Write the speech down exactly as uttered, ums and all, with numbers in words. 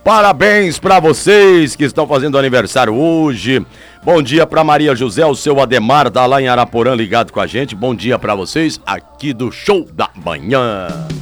Parabéns pra vocês que estão fazendo aniversário hoje. Bom dia pra Maria José, o seu Ademar tá lá em Araporã ligado com a gente. Bom dia pra vocês aqui do Show da Manhã.